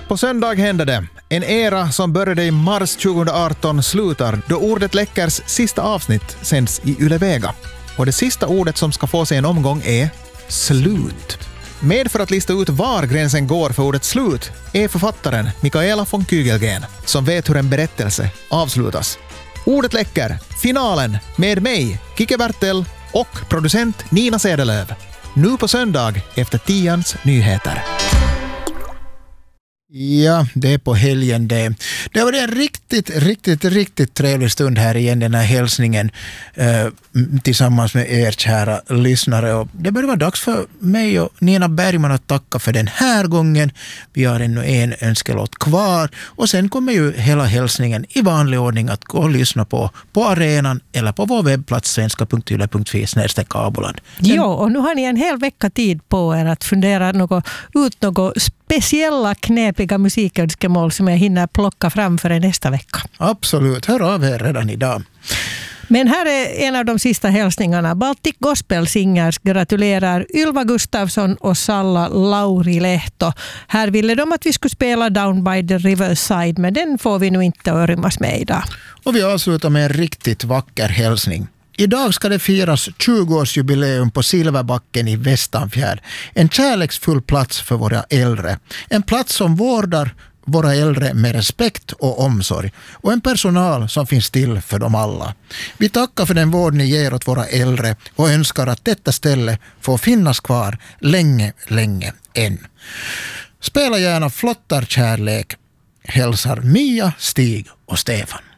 På söndag händer det. En era som började i mars 2018 slutar då Ordet Läckers sista avsnitt sänds i Yle Vega. Och det sista ordet som ska få sig en omgång är slut. Med för att lista ut var gränsen går för ordet slut är författaren Mikaela von Kygelgren som vet hur en berättelse avslutas. Ordet Läcker, finalen med mig, Kike Bertel och producent Nina Sedelöv. Nu på söndag efter 10:ans nyheter. Ja, det är på helgen det. Det var en riktigt trevlig stund här igen, den här hälsningen tillsammans med er kära lyssnare. Och det börjar vara dags för mig och Nina Bergman att tacka för den här gången. Vi har ännu en önskelåt kvar och sen kommer ju hela hälsningen i vanlig ordning att gå och lyssna på arenan eller på vår webbplats svenska.yle.fi/Aboland. Jo, och nu har ni en hel vecka tid på er att fundera ut något speciella knepiga musikönskemål som jag hinner plocka fram för nästa vecka. Absolut, hör av er redan idag. Men här är en av de sista hälsningarna. Baltic Gospel Singers gratulerar Ylva Gustafsson och Salla Laurilehto. Här ville de att vi skulle spela Down by the Riverside, men den får vi nu inte örymmas med idag. Och vi avslutar med en riktigt vacker hälsning. Idag ska det firas 20-årsjubileum på Silverbacken i Västanfjärd. En kärleksfull plats för våra äldre. En plats som vårdar våra äldre med respekt och omsorg. Och en personal som finns till för dem alla. Vi tackar för den vård ni ger åt våra äldre och önskar att detta ställe får finnas kvar länge än. Spela gärna Flottar kärlek. Hälsar Mia, Stig och Stefan.